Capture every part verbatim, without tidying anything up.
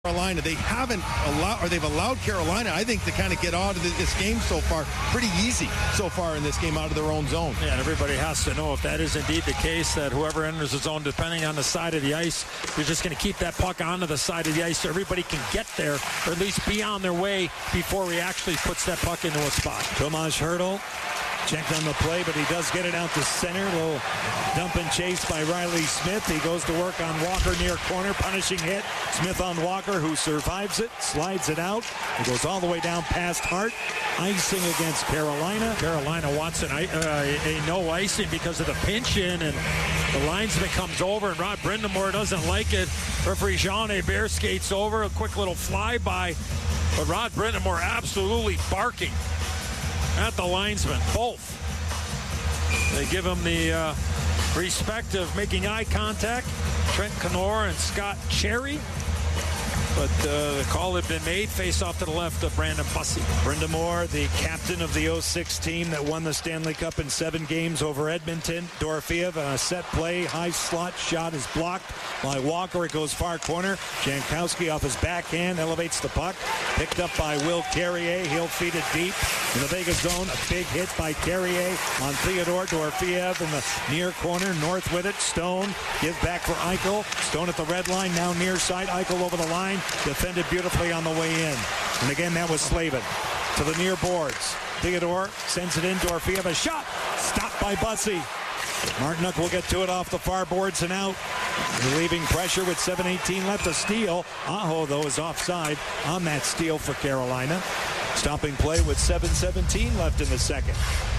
Carolina. They haven't allowed, or they've allowed Carolina, I think, to kind of get out of this game so far pretty easy so far in this game out of their own zone. Yeah, and everybody has to know if that is indeed the case, that whoever enters the zone, depending on the side of the ice, you're just going to keep that puck onto the side of the ice so everybody can get there, or at least be on their way before he actually puts that puck into a spot. Tomas Hertl checked on the play, but he does get it out to center. A little dump and chase by Riley Smith. He goes to work on Walker near corner, punishing hit. Smith on Walker, who survives it, slides it out. It goes all the way down past Hart. Icing against Carolina. Carolina wants an, uh, a no icing because of the pinch in, and the linesman comes over, and Rod Brind'Amour doesn't like it. Referee Jean Hébert skates over, a quick little flyby, but Rod Brind'Amour absolutely barking at the linesman, both. They give him the uh, respect of making eye contact, Trent Knorr and Scott Cherry. But uh, the call had been made. Face off to the left of Brandon Bussey. Brind'Amour, the captain of the oh six team that won the Stanley Cup in seven games over Edmonton. Dorofeev on a set play. High slot shot is blocked by Walker. It goes far corner. Jankowski off his backhand elevates the puck. Picked up by Will Carrier. He'll feed it deep in the Vegas zone. A big hit by Carrier on Theodore. Dorofeev in the near corner. North with it. Stone give back for Eichel. Stone at the red line. Now near side. Eichel over the line. Defended beautifully on the way in. And again, that was Slavin to the near boards. Theodore sends it in. Dorofeev, a shot. Stopped by Bussey. Martinook will get to it off the far boards and out. Relieving pressure with seven eighteen left. A steal. Aho, though, is offside on that steal for Carolina. Stopping play with seven seventeen left in the second.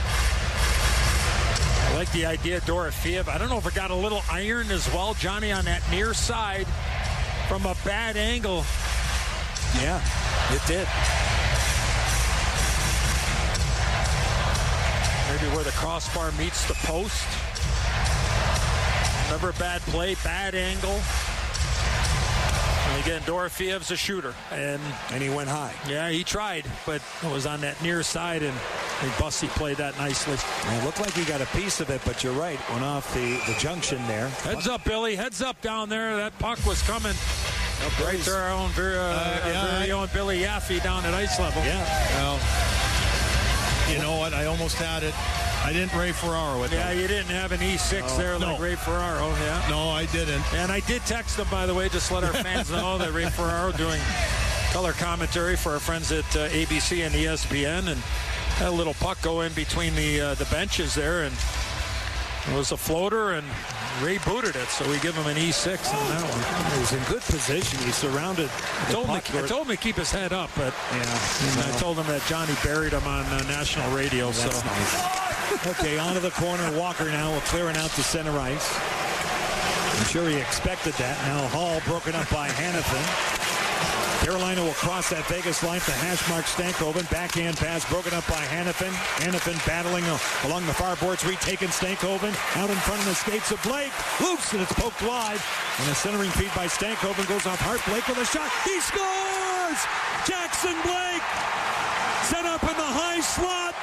I like the idea of Dorofeev. I don't know if it got a little iron as well, Johnny, on that near side. From a bad angle. Yeah, it did. Maybe where the crossbar meets the post. Another bad play, bad angle. And again, Dorofeev's a shooter. And, and he went high. Yeah, he tried, but it was on that near side, and Bussey played that nicely. And it looked like he got a piece of it, but you're right. Went off the, the junction there. Heads up, Billy. Heads up down there. That puck was coming. Oh, right to our own, uh, uh, yeah, our very I, own Billy Yaffe down at ice level. Yeah. Well, you know what? I almost had it. I didn't Ray Ferraro with Yeah, that. you didn't have an E six oh, there like no. Ray Ferraro, yeah. No, I didn't. And I did text him, by the way, just to let our fans know that Ray Ferraro doing color commentary for our friends at uh, A B C and E S P N, and had a little puck go in between the uh, the benches there, and it was a floater, and Ray booted it, so we give him an E six on that one. He was in good position. He surrounded I told, him to, I told him to keep his head up, but yeah, no. I told him that Johnny buried him on uh, national radio. That's so nice. Okay, onto the corner. Walker now clearing out to center ice. I'm sure he expected that. Now Hall broken up by Hanifin. Carolina will cross that Vegas line to hash mark Stankoven. Backhand pass broken up by Hanifin. Hanifin battling along the far boards, retaken Stankoven. Out in front of the skates of Blake. Loose, and it's poked wide. And a centering feed by Stankoven goes off Hart. Blake with a shot. He scores! Jackson Blake set up in the high slot.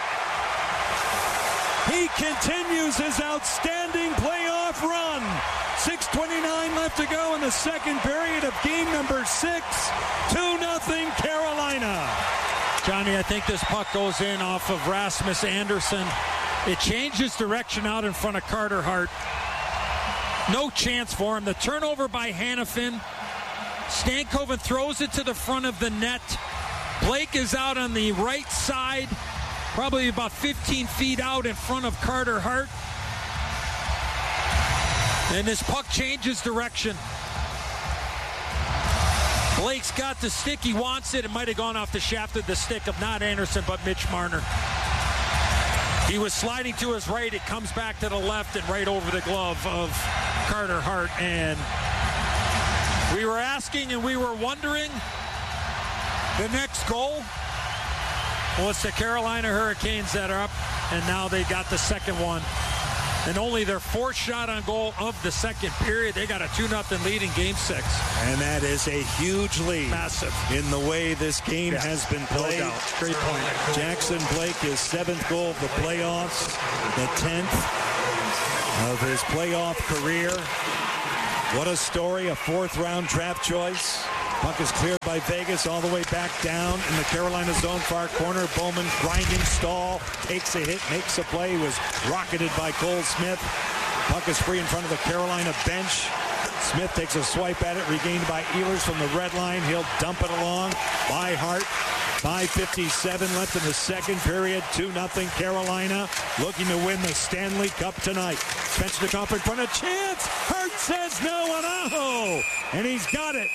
He continues his outstanding playoff run. six twenty-nine left to go in the second period of game number six. two nothing Carolina. Johnny, I think this puck goes in off of Rasmus Andersson. It changes direction out in front of Carter Hart. No chance for him. The turnover by Hanifin. Stankoven throws it to the front of the net. Blake is out on the right side, probably about fifteen feet out in front of Carter Hart. And this puck changes direction. Blake's got the stick. He wants it. It might have gone off the shaft of the stick of not Anderson, but Mitch Marner. He was sliding to his right. It comes back to the left and right over the glove of Carter Hart. And we were asking and we were wondering, the next goal? Well, it's the Carolina Hurricanes that are up, and now they got the second one. And only their fourth shot on goal of the second period. They got a two nothing lead in game six. And that is a huge lead. Massive. In the way this game yeah. has been played. No doubt. Great point. Jackson Blake, his seventh goal of the playoffs. The tenth of his playoff career. What a story. A fourth round draft choice. Puck is cleared by Vegas all the way back down in the Carolina zone, far corner. Bowman grinding stall, takes a hit, makes a play. He was rocketed by Cole Smith. Puck is free in front of the Carolina bench. Smith takes a swipe at it, regained by Ehlers from the red line. He'll dump it along by Hart. five fifty-seven left in the second period. two nothing Carolina, looking to win the Stanley Cup tonight. Svechnikov in front of chance. Hart says no, and Aho! And he's got it.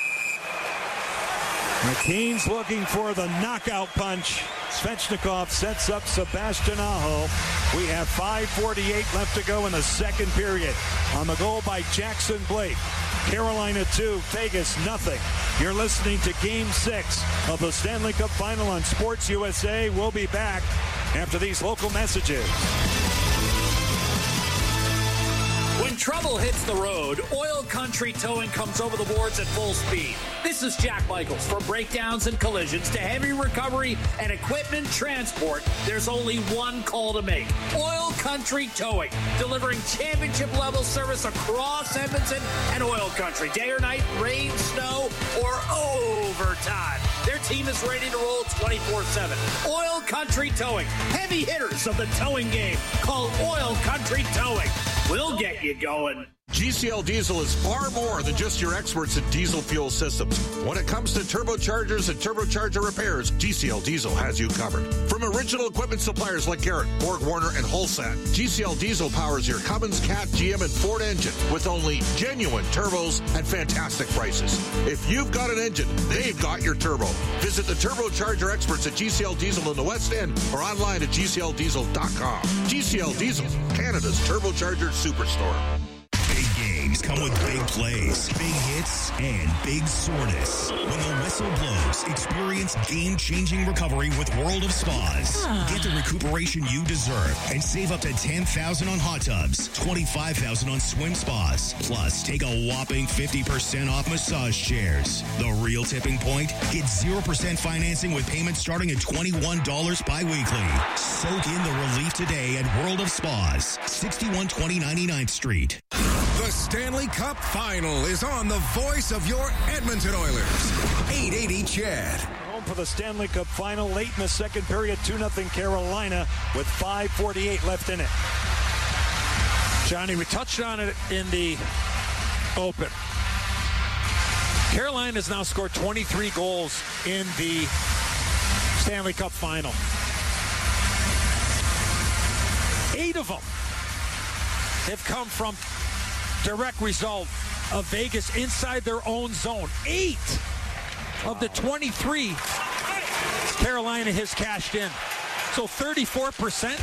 McKean's looking for the knockout punch. Svechnikov sets up Sebastian Aho. We have five forty-eight left to go in the second period. On the goal by Jackson Blake. Carolina two, Vegas nothing. You're listening to Game six of the Stanley Cup Final on Sports U S A. We'll be back after these local messages. When trouble hits the road, Oil Country Towing comes over the boards at full speed. This is Jack Michaels. From breakdowns and collisions to heavy recovery and equipment transport, there's only one call to make. Oil Country Towing, delivering championship-level service across Edmonton and Oil Country. Day or night, rain, snow, or overtime. Their team is ready to roll twenty-four seven. Oil Country Towing, heavy hitters of the towing game. Call Oil Country Towing. We'll get you going. G C L Diesel is far more than just your experts in diesel fuel systems. When it comes to turbochargers and turbocharger repairs, G C L Diesel has you covered. From original equipment suppliers like Garrett, Borg Warner, and Holsat, G C L Diesel powers your Cummins, Cat, G M, and Ford engine with only genuine turbos and fantastic prices. If you've got an engine, they've got your turbo. Visit the turbocharger experts at G C L Diesel in the West End or online at G C L diesel dot com. G C L Diesel, Canada's turbocharger superstore. Come with big plays, big hits, and big soreness. When the whistle blows, experience game-changing recovery with World of Spas. Get the recuperation you deserve and save up to ten thousand dollars on hot tubs, twenty-five thousand dollars on swim spas. Plus, take a whopping fifty percent off massage chairs. The real tipping point? Get zero percent financing with payments starting at twenty-one dollars bi-weekly. Soak in the relief today at World of Spas, sixty-one twenty ninety-ninth Street. The Stanley Cup Final is on the voice of your Edmonton Oilers. eight eighty C H E D. Home for the Stanley Cup Final late in the second period. two nothing Carolina with five forty-eight left in it. Johnny, we touched on it in the open. Carolina has now scored twenty-three goals in the Stanley Cup Final. Eight of them have come from direct result of Vegas inside their own zone. Eight of the twenty-three Carolina has cashed in. So thirty-four percent.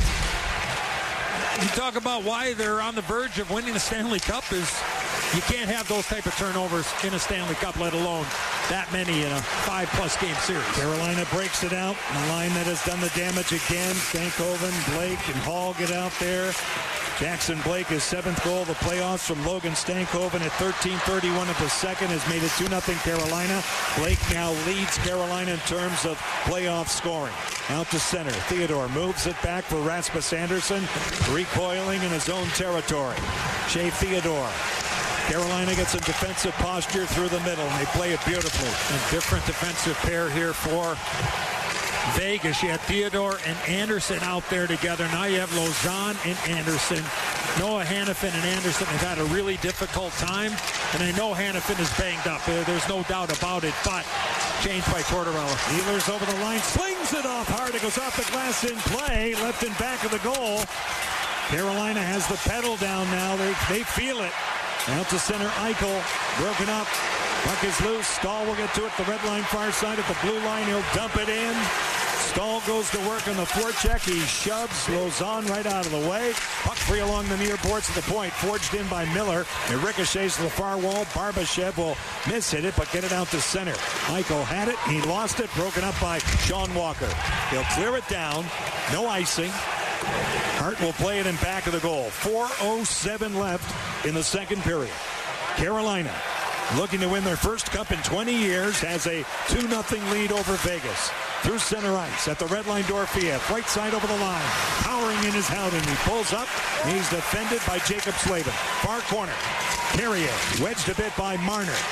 You talk about why they're on the verge of winning the Stanley Cup is you can't have those type of turnovers in a Stanley Cup, let alone that many in a five-plus game series. Carolina breaks it out. The line that has done the damage again. Stankoven, Blake, and Hall get out there. Jackson Blake, his seventh goal of the playoffs from Logan Stankoven at thirteen thirty-one of the second, has made it two nothing Carolina. Blake now leads Carolina in terms of playoff scoring. Out to center. Theodore moves it back for Rasmus Andersson, recoiling in his own territory. Shea Theodore. Carolina gets some defensive posture through the middle, and they play it beautifully. A different defensive pair here for Vegas. You had Theodore and Anderson out there together. Now you have Lauzon and Anderson. Noah Hannafin and Anderson have had a really difficult time, and I know Hannafin is banged up. There's no doubt about it, but changed by Tortorella. Ehlers over the line, slings it off hard. It goes off the glass in play, left and back of the goal. Carolina has the pedal down now. They, they feel it. Out to center, Eichel, broken up. Puck is loose. Stahl will get to it. The red line far side at the blue line. He'll dump it in. Stahl goes to work on the forecheck. He shoves Lauzon right out of the way. Puck free along the near boards at the point. Forged in by Miller. It ricochets to the far wall. Barbashev will miss hit it, but get it out to center. Eichel had it. He lost it. Broken up by Sean Walker. He'll clear it down. No icing. Hart will play it in back of the goal. four oh seven left in the second period. Carolina, looking to win their first cup in twenty years, has a two nothing lead over Vegas. Through center ice at the red line, Dorofeev, right side over the line. Powering in his Howden. He pulls up. He's defended by Jacob Slavin. Far corner. Carrier wedged a bit by Marner.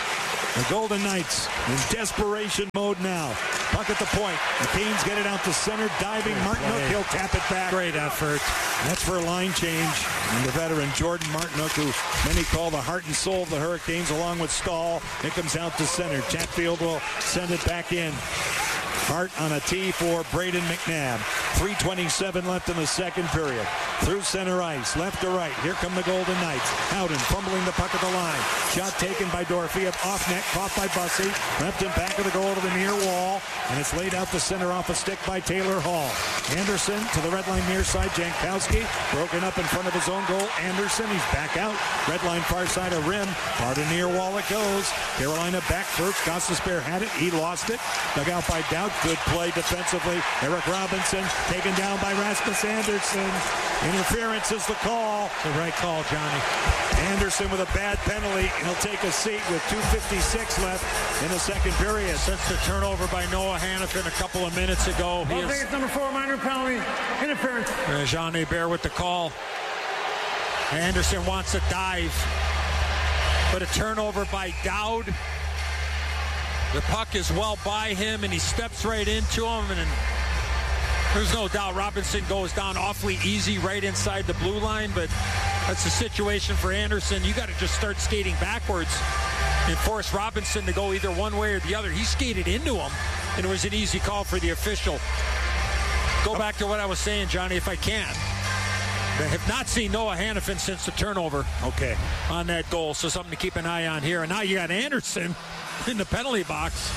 The Golden Knights in desperation mode now. Puck at the point. The Canes get it out to center. Diving Martinook. He'll tap it back. Great effort. That's for a line change. And the veteran Jordan Martinook, who many call the heart and soul of the Hurricanes, along with Stahl. It comes out to center. Chatfield will send it back in. Hart on a tee for Braden McNabb. three twenty-seven left in the second period. Through center ice, left to right. Here come the Golden Knights. Howden fumbling the puck at the line. Shot taken by Dorofeev. Off net, caught by Bussey. Left in back of the goal to the near wall. And it's laid out to center off a stick by Taylor Hall. Anderson to the red line near side. Jankowski broken up in front of his own goal. Anderson, he's back out. Red line far side of rim. Far to near wall it goes. Carolina back first. Gostisbehere had it. He lost it. Dug out by Dowd. Good play defensively. Eric Robinson taken down by Rasmus Anderson. Interference is the call. The right call, Johnny. Anderson with a bad penalty. He'll take a seat with two fifty-six left in the second period. Since the turnover by Noah Hannafin a couple of minutes ago. He is, it's number four, minor penalty, interference. Uh, Jean Hebert with the call. Anderson wants to dive. But a turnover by Dowd. The puck is well by him, and he steps right into him, and there's no doubt Robinson goes down awfully easy right inside the blue line, but that's the situation for Anderson. You got to just start skating backwards and force Robinson to go either one way or the other. He skated into him, and it was an easy call for the official. Go back to what I was saying, Johnny, if I can. I have not seen Noah Hannafin since the turnover okay. on that goal, so something to keep an eye on here. And now you got Anderson in the penalty box.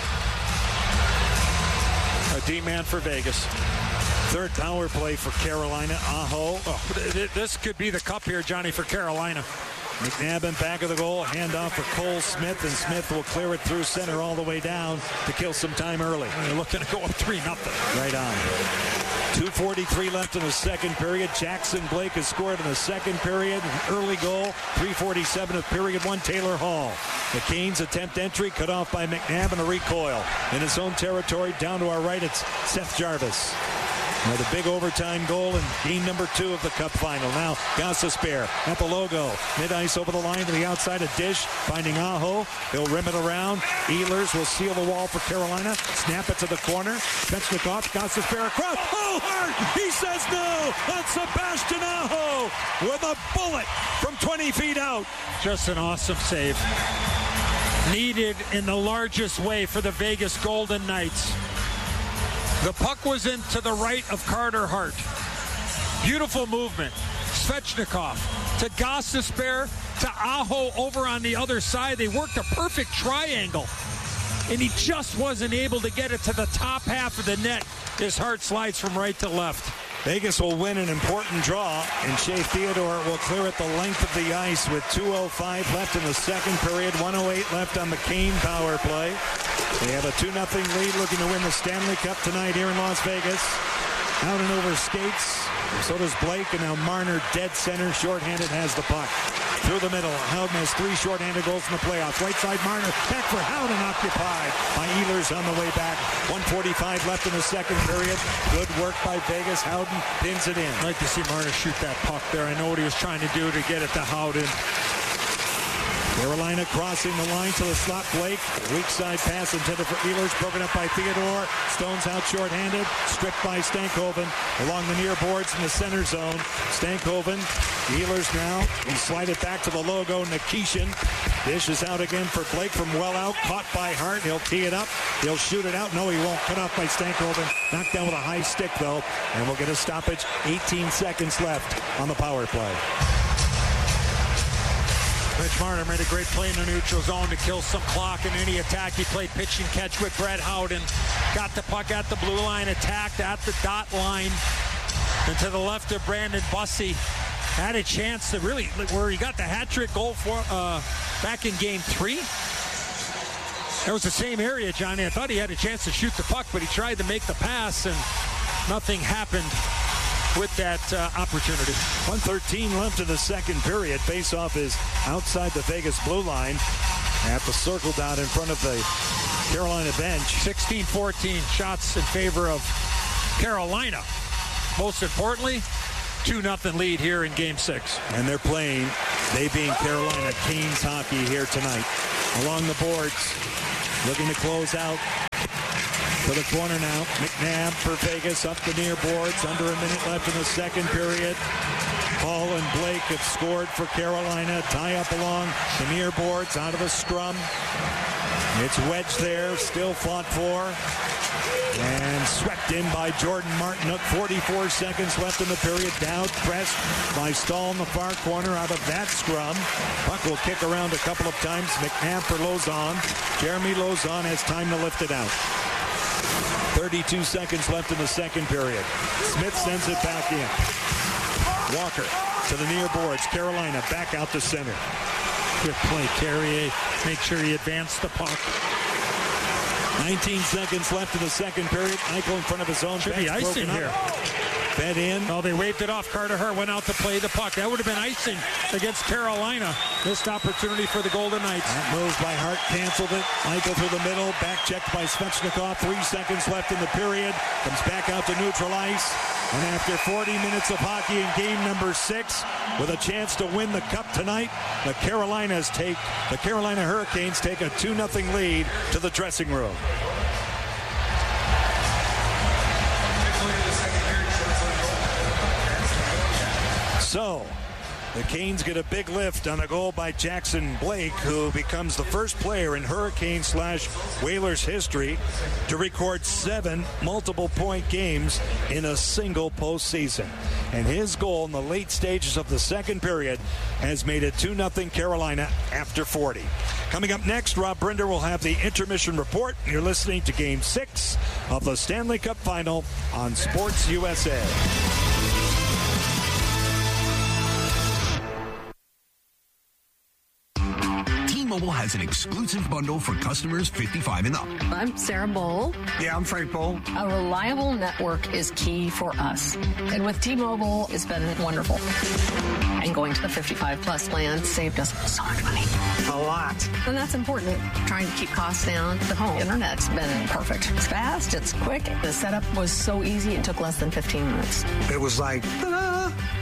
A D-man for Vegas. Third power play for Carolina. Aho. Oh, this could be the cup here, Johnny, for Carolina. McNabb in back of the goal. Handoff for Cole Smith, and Smith will clear it through center all the way down to kill some time early. They're looking to go up three nothing. Right on. two forty-three left in the second period. Jackson Blake has scored in the second period. An early goal. three forty-seven of period one. Taylor Hall. The Canes attempt entry cut off by McNabb and a recoil. In his own territory, down to our right, it's Seth Jarvis. Now the big overtime goal in game number two of the Cup final. Now Gostisbehere at the logo. Mid-ice over the line to the outside. A dish finding Aho. He'll rim it around. Ehlers will seal the wall for Carolina. Snap it to the corner. Svechnikov. Gostisbehere across. Oh, hard! He says no! That's Sebastian Aho with a bullet from twenty feet out. Just an awesome save. Needed in the largest way for the Vegas Golden Knights. The puck was in to the right of Carter Hart. Beautiful movement. Svechnikov to Gostisbehere to Aho over on the other side. They worked a perfect triangle, and he just wasn't able to get it to the top half of the net. His Hart slides from right to left. Vegas will win an important draw, and Shea Theodore will clear it the length of the ice with two oh five left in the second period, one oh eight left on the Kane power play. They have a two nothing lead, looking to win the Stanley Cup tonight here in Las Vegas. Out and over skates. So does Blake, and now Marner dead center, shorthanded, has the puck. Through the middle, Howden has three shorthanded goals in the playoffs. Right side, Marner, back for Howden, occupied by Ehlers on the way back. one forty-five left in the second period. Good work by Vegas. Howden pins it in. I'd like to see Marner shoot that puck there. I know what he was trying to do to get it to Howden. Carolina crossing the line to the slot. Blake, weak side pass intended for Ehlers, broken up by Theodore. Stones out shorthanded, stripped by Stankoven along the near boards in the center zone. Stankoven, Ehlers now, he slide it back to the logo. Nikishin, dish is out again for Blake from well out, caught by Hart. He'll tee it up, he'll shoot it out. No, he won't. Cut off by Stankoven. Knocked down with a high stick though, and we'll get a stoppage. eighteen seconds left on the power play. Mitch Marner made a great play in the neutral zone to kill some clock in any attack. He played pitch and catch with Brett Howden. Got the puck at the blue line, attacked at the dot line. And to the left of Brandon Bussey. Had a chance to really, where he got the hat trick goal for uh, back in game three. That was the same area, Johnny. I thought he had a chance to shoot the puck, but he tried to make the pass, and nothing happened with that uh, opportunity. one thirteen left in the second period. Face-off is outside the Vegas blue line at the circle dot in front of the Carolina bench. sixteen fourteen shots in favor of Carolina. Most importantly, two nothing lead here in game six. And they're playing, they being Carolina, Canes hockey here tonight. along the boards, looking to close out to the corner now. McNabb for Vegas up the near boards. Under a minute left in the second period. Hall and Blake have scored for Carolina. Tie up along the near boards out of a scrum. It's wedged there, still fought for. And swept in by Jordan Martin. Up forty-four seconds left in the period. Dowd pressed by Stahl in the far corner out of that scrum. Puck will kick around a couple of times. McNabb for Lauzon. Jeremy Lauzon has time to lift it out. thirty-two seconds left in the second period. Smith sends it back in. Walker to the near boards. Carolina back out to center. Quick play, Carrier. Make sure he advanced the puck. nineteen seconds left in the second period. Eichel in front of his own. Should be icing here. Fed in. Oh, they waved it off. Carter Hart went out to play the puck. That would have been icing against Carolina. Missed opportunity for the Golden Knights. That move by Hart canceled it. Eichel through the middle. Back checked by Svechnikov. Three seconds left in the period. Comes back out to neutral ice. And after forty minutes of hockey in game number six, with a chance to win the cup tonight, the Carolinas take the Carolina Hurricanes take a two nothing lead to the dressing room. So, the Canes get a big lift on a goal by Jackson Blake, who becomes the first player in Hurricane slash Whalers history to record seven multiple-point games in a single postseason. And his goal in the late stages of the second period has made it two nothing Carolina after forty. Coming up next, Rob Brinder will have the intermission report. You're listening to Game six of the Stanley Cup Final on Sports U S A. T-Mobile has an exclusive bundle for customers fifty-five and up. I'm Sarah Bowl. Yeah, I'm Frank Bowl. A reliable network is key for us. And with T-Mobile, it's been wonderful. And going to the fifty-five plus plan saved us so much money. A lot. And that's important. Trying to keep costs down. The home internet's been perfect. It's fast. It's quick. The setup was so easy. It took less than fifteen minutes. It was like, ta-da!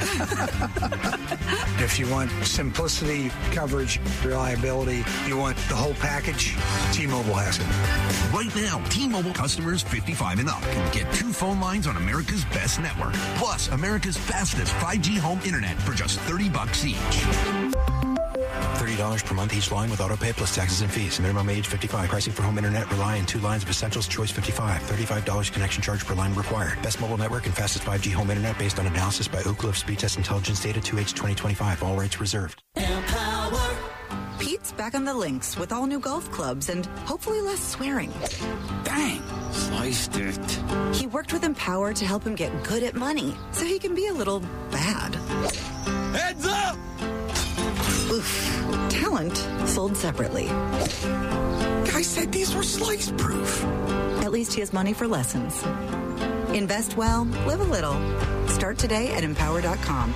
If you want simplicity, coverage, reliability, you want the whole package, T-Mobile has it. Right now, T-Mobile customers fifty-five and up can get two phone lines on America's best network, plus America's fastest five G home internet for just thirty bucks each. thirty dollars per month each line with auto pay plus taxes and fees. Minimum age fifty-five. Pricing for home internet rely on two lines of Essentials Choice fifty-five. thirty-five dollars connection charge per line required. Best mobile network and fastest five G home internet based on analysis by Ookla of Speed Test Intelligence Data two H twenty twenty-five. All rights reserved. Empower. Pete's back on the links with all new golf clubs and hopefully less swearing. Dang, sliced it. He worked with Empower to help him get good at money so he can be a little bad. Heads up! Oof. Talent sold separately. Guy said these were slice proof. At least he has money for lessons. Invest well, live a little. Start today at empower dot com.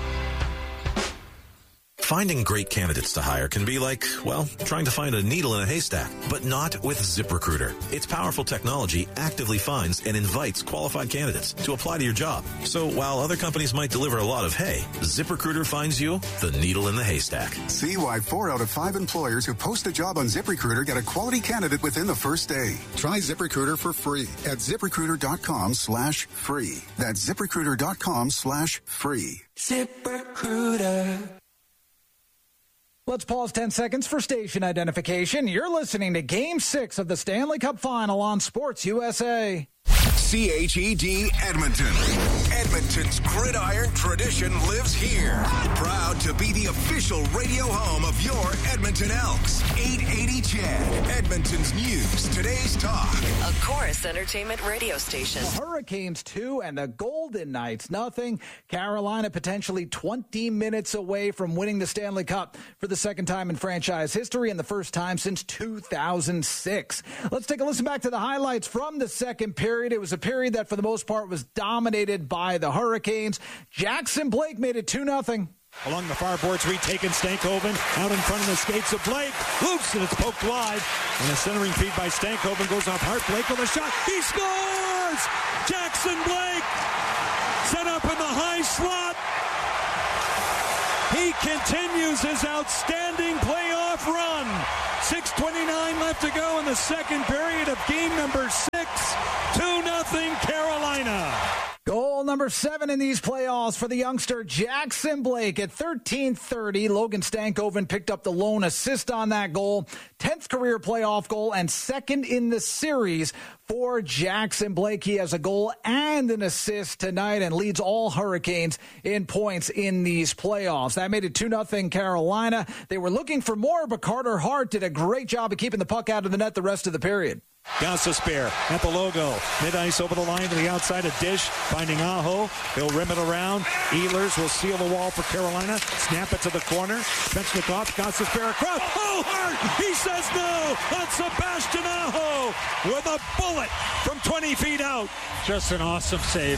Finding great candidates to hire can be like, well, trying to find a needle in a haystack, but not with ZipRecruiter. Its powerful technology actively finds and invites qualified candidates to apply to your job. So while other companies might deliver a lot of hay, ZipRecruiter finds you the needle in the haystack. See why four out of five employers who post a job on ZipRecruiter get a quality candidate within the first day. Try ZipRecruiter for free at ZipRecruiter.com slash free. That's ZipRecruiter.com slash free. ZipRecruiter. Let's pause ten seconds for station identification. You're listening to Game six of the Stanley Cup Final on Sports U S A. C H E D Edmonton. Edmonton's gridiron tradition lives here. Proud to be the official radio home of your Edmonton Elks. eight eighty C H E D, Edmonton's news, today's talk. A Chorus Entertainment radio station. The Hurricanes two and the Golden Knights nothing. Carolina potentially twenty minutes away from winning the Stanley Cup for the second time in franchise history and the first time since two thousand six. Let's take a listen back to the highlights from the second period. It was a period that for the most part was dominated by the Hurricanes. Jackson Blake made it two nothing. Along the far boards, retaken Stankoven out in front of the skates of Blake. Loose, and it's poked wide. And a centering feed by Stankoven goes off Hart. Blake with a shot. He scores! Jackson Blake set up in the high slot. He continues his outstanding playoff run. six twenty-nine left to go in the second period of game number six. two nothing Carolina. Goal number seven in these playoffs for the youngster Jackson Blake at thirteen thirty. Logan Stankoven picked up the lone assist on that goal. tenth career playoff goal and second in the series for Jackson Blake. He has a goal and an assist tonight and leads all Hurricanes in points in these playoffs. That made it two nothing Carolina. They were looking for more, but Carter Hart did a great job of keeping the puck out of the net the rest of the period. Gostisbehere at the logo. Mid-ice over the line to the outside of Dish. Finding Aho. He'll rim it around. Ehlers will seal the wall for Carolina. Snap it to the corner. Svechnikov. Gostisbehere across. Oh, Hart! He says no on Sebastian Aho with a bullet from twenty feet out. Just an awesome save.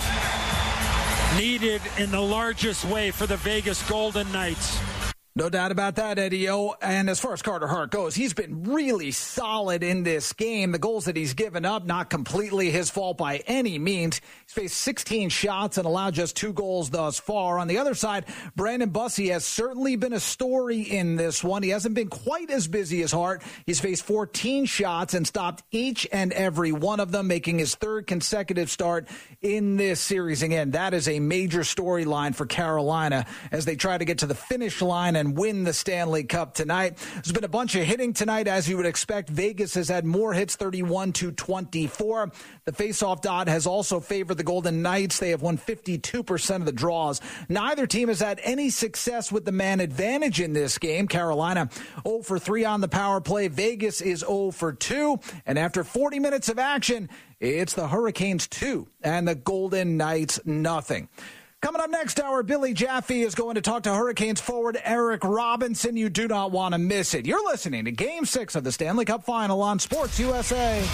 Needed in the largest way for the Vegas Golden Knights. No doubt about that, Eddie O. And as far as Carter Hart goes, he's been really solid in this game. The goals that he's given up, not completely his fault by any means. He's faced sixteen shots and allowed just two goals thus far. On the other side, Brandon Bussi has certainly been a story in this one. He hasn't been quite as busy as Hart. He's faced fourteen shots and stopped each and every one of them, making his third consecutive start in this series. Again, that is a major storyline for Carolina as they try to get to the finish line and and win the Stanley Cup tonight. There's been a bunch of hitting tonight, as you would expect. Vegas has had more hits, thirty-one to twenty-four. The faceoff dot has also favored the Golden Knights. They have won fifty-two percent of the draws. Neither team has had any success with the man advantage in this game. Carolina zero for three on the power play. Vegas is zero for two. And after forty minutes of action, it's the Hurricanes two and the Golden Knights nothing. Coming up next hour, Billy Jaffe is going to talk to Hurricanes forward Eric Robinson. You do not want to miss it. You're listening to Game six of the Stanley Cup Final on Sports U S A.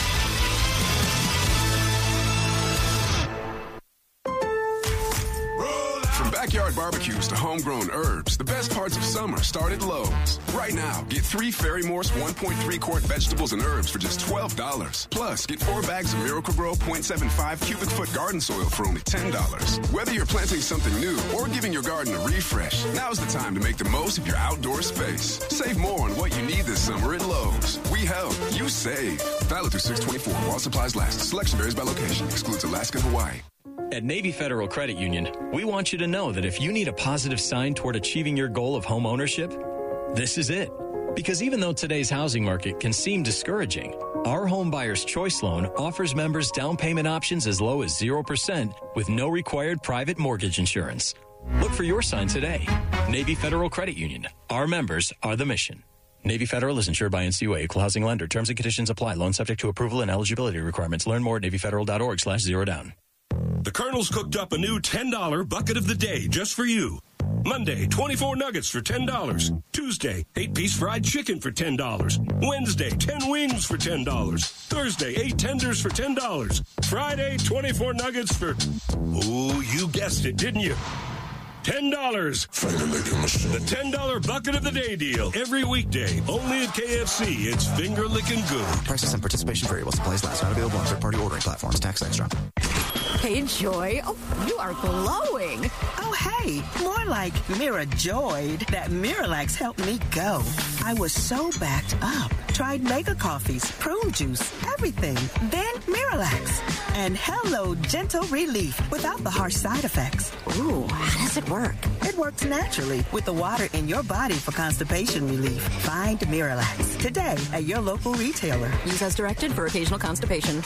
From backyard barbecues to homegrown herbs, the best parts of summer start at Lowe's. Right now, get three Ferry Morse one point three quart vegetables and herbs for just twelve dollars. Plus, get four bags of Miracle-Gro point seven five cubic foot garden soil for only ten dollars. Whether you're planting something new or giving your garden a refresh, now's the time to make the most of your outdoor space. Save more on what you need this summer at Lowe's. We help, you save. Valid through six twenty-four while supplies last. Selection varies by location. Excludes Alaska and Hawaii. At Navy Federal Credit Union, we want you to know that if you need a positive sign toward achieving your goal of home ownership, this is it. Because even though today's housing market can seem discouraging, our Home Buyer's Choice Loan offers members down payment options as low as zero percent with no required private mortgage insurance. Look for your sign today. Navy Federal Credit Union. Our members are the mission. Navy Federal is insured by N C U A, Equal Housing Lender. Terms and conditions apply. Loan subject to approval and eligibility requirements. Learn more at NavyFederal.org slash zero down. The Colonel's cooked up a new ten dollar bucket of the day just for you. Monday, twenty-four nuggets for ten dollars. Tuesday, eight-piece fried chicken for ten dollars. Wednesday, ten wings for ten dollars. Thursday, eight tenders for ten dollars. Friday, twenty-four nuggets for... Oh, you guessed it, didn't you? ten dollars. The ten dollar bucket of the day deal. Every weekday, only at K F C. It's finger licking good. Prices and participation vary while supplies last. Not available on third-party ordering platforms. Tax extra. Hey, Joy. Oh, you are glowing. Oh, hey. More like Mira Joyed. That Miralax helped me go. I was so backed up. Tried mega coffees, prune juice, everything. Then Miralax. And hello, gentle relief without the harsh side effects. Ooh, how does it work? It works naturally with the water in your body for constipation relief. Find Miralax today at your local retailer. Use as directed for occasional constipation.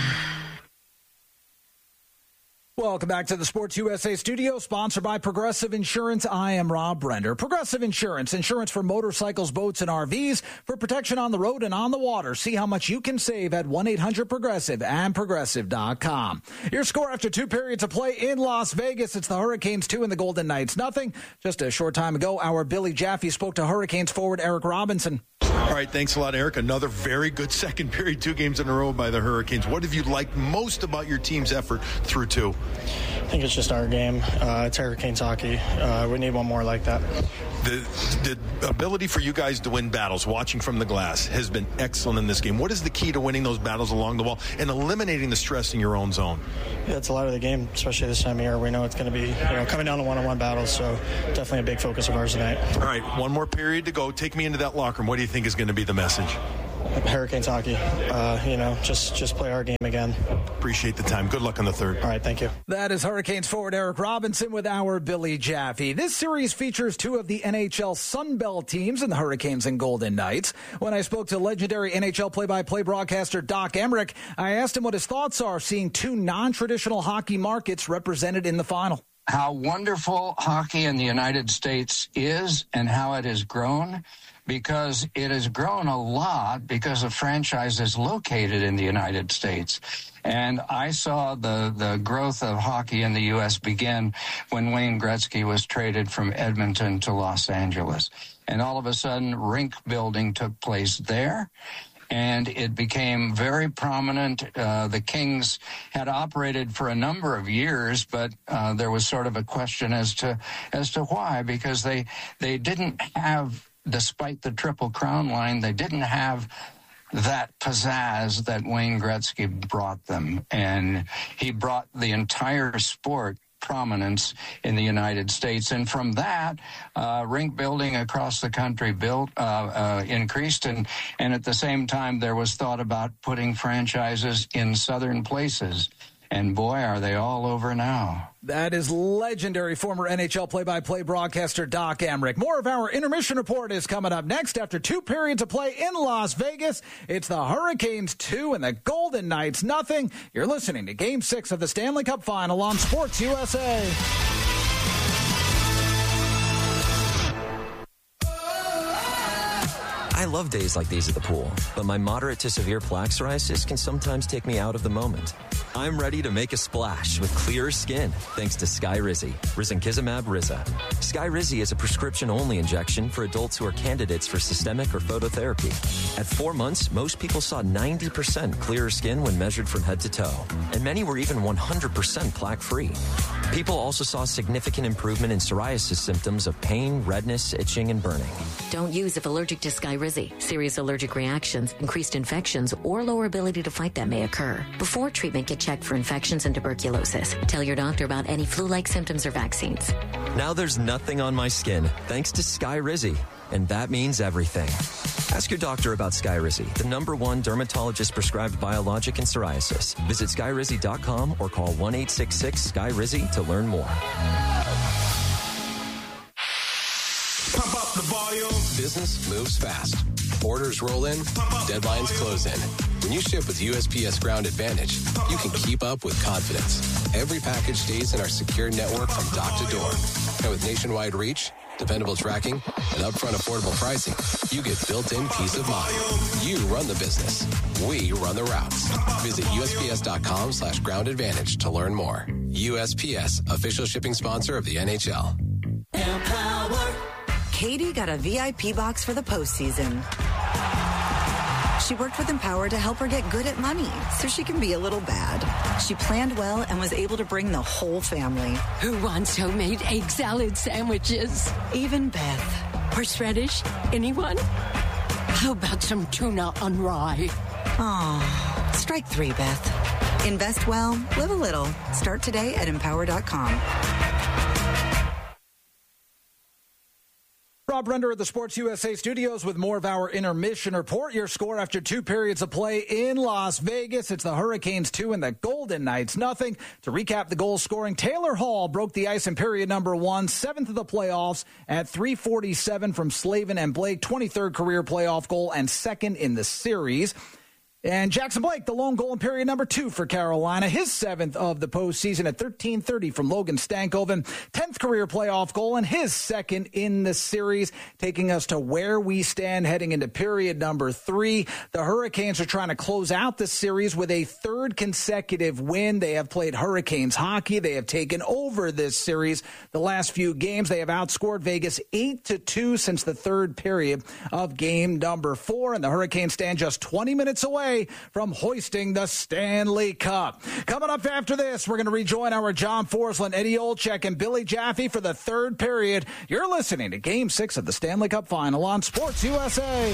Welcome back to the Sports U S A studio, sponsored by Progressive Insurance. I am Rob Brender. Progressive Insurance, insurance for motorcycles, boats, and R Vs for protection on the road and on the water. See how much you can save at one eight hundred progressive and progressive dot com. Your score after two periods of play in Las Vegas. It's the Hurricanes two and the Golden Knights nothing. Just a short time ago, our Billy Jaffe spoke to Hurricanes forward Eric Robinson. All right, thanks a lot, Eric. Another very good second period, two games in a row by the Hurricanes. What have you liked most about your team's effort through two? I think it's just our game. Uh, it's Hurricanes hockey. Uh, we need one more like that. The, the ability for you guys to win battles, watching from the glass, has been excellent in this game. What is the key to winning those battles along the wall and eliminating the stress in your own zone? Yeah, it's a lot of the game, especially this time of year. We know it's going to be, you know, coming down to one-on-one battles, so definitely a big focus of ours tonight. All right, one more period to go. Take me into that locker room. What do you think is going to be the message? Hurricanes hockey. Uh, you know, just just play our game again. Appreciate the time. Good luck on the third. All right, thank you. That is Hurricanes forward Eric Robinson with our Billy Jaffe. This series features two of the N H L Sunbelt teams in the Hurricanes and Golden Knights. When I spoke to legendary N H L play-by-play broadcaster Doc Emrick, I asked him what his thoughts are seeing two non-traditional hockey markets represented in the final. How wonderful hockey in the United States is and how it has grown, because it has grown a lot because of franchises located in the United States. And I saw the, the growth of hockey in the U S begin when Wayne Gretzky was traded from Edmonton to Los Angeles. And all of a sudden, rink building took place there. And it became very prominent. Uh, the Kings had operated for a number of years, but uh, there was sort of a question as to as to why, because they they didn't have, despite the Triple Crown line, they didn't have that pizzazz that Wayne Gretzky brought them. And he brought the entire sport prominence in the United States. And from that, uh, rink building across the country built, uh, uh, increased. And, and at the same time, there was thought about putting franchises in southern places. And boy, are they all over now. That is legendary former N H L play-by-play broadcaster Doc Emrick. More of our intermission report is coming up next after two periods of play in Las Vegas. It's the Hurricanes two and the Golden Knights nothing. You're listening to Game six of the Stanley Cup Final on Sports U S A. I love days like these at the pool, but my moderate to severe plaque psoriasis can sometimes take me out of the moment. I'm ready to make a splash with clearer skin thanks to Skyrizi, risankizumab Riza. Skyrizi is a prescription-only injection for adults who are candidates for systemic or phototherapy. At four months, most people saw ninety percent clearer skin when measured from head to toe, and many were even one hundred percent plaque-free. People also saw significant improvement in psoriasis symptoms of pain, redness, itching, and burning. Don't use if allergic to Skyrizi. Serious allergic reactions, increased infections, or lower ability to fight them may occur. Before treatment, get checked for infections and tuberculosis. Tell your doctor about any flu-like symptoms or vaccines. Now there's nothing on my skin thanks to Skyrizi, and that means everything. Ask your doctor about Skyrizi, the number one dermatologist-prescribed biologic in psoriasis. Visit Skyrizi dot com or call one eight six six S K Y R I Z I to learn more. Pump up the volume. Business moves fast. Orders roll in, deadlines close in. When you ship with U S P S Ground Advantage, you can keep up with confidence. Every package stays in our secure network from dock to door. And with nationwide reach, dependable tracking, and upfront affordable pricing, you get built-in peace of mind. You run the business. We run the routes. Visit U S P S dot com slash ground advantage to learn more. U S P S, official shipping sponsor of the N H L. Empower. Katie got a V I P box for the postseason. She worked with Empower to help her get good at money so she can be a little bad. She planned well and was able to bring the whole family. Who wants homemade egg salad sandwiches? Even Beth. Horseradish? Anyone? How about some tuna on rye? Aw, strike three, Beth. Invest well, live a little. Start today at empower dot com. Rob Render at the Sports U S A studios with more of our intermission report. Your score after two periods of play in Las Vegas. It's the Hurricanes two and the Golden Knights nothing. To recap the goal scoring, Taylor Hall broke the ice in period number one, seventh of the playoffs at three forty-seven from Slavin and Blake, twenty-third career playoff goal and second in the series. And Jackson Blake, the lone goal in period number two for Carolina, his seventh of the postseason at thirteen thirty from Logan Stankoven, tenth career playoff goal and his second in the series, taking us to where we stand heading into period number three. The Hurricanes are trying to close out the series with a third consecutive win. They have played Hurricanes hockey. They have taken over this series. The last few games, they have outscored Vegas eight to two since the third period of game number four, and the Hurricanes stand just twenty minutes away from hoisting the Stanley Cup. Coming up after this, we're going to rejoin our John Forsland, Eddie Olczyk, and Billy Jaffe for the third period. You're listening to Game six of the Stanley Cup Final on Sports U S A.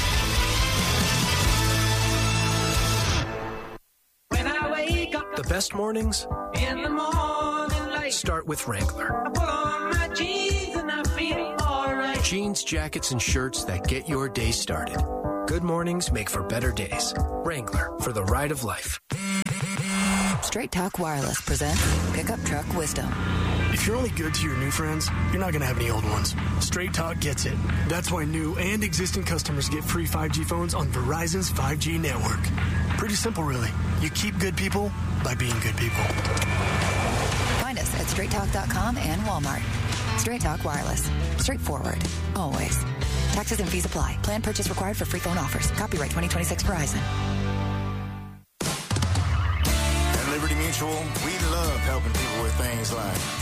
When I wake up, the best mornings in the morning light start with Wrangler. I put on my jeans and I feel all right. Jeans, jackets, and shirts that get your day started. Good mornings make for better days. Wrangler, for the ride of life. Straight Talk Wireless presents Pickup Truck Wisdom. If you're only good to your new friends, you're not going to have any old ones. Straight Talk gets it. That's why new and existing customers get free five G phones on Verizon's five G network. Pretty simple, really. You keep good people by being good people. Find us at straight talk dot com and Walmart. Straight Talk Wireless. Straightforward. Always. Taxes and fees apply. Plan purchase required for free phone offers. Copyright twenty twenty-six Verizon. At Liberty Mutual, we love helping people with things like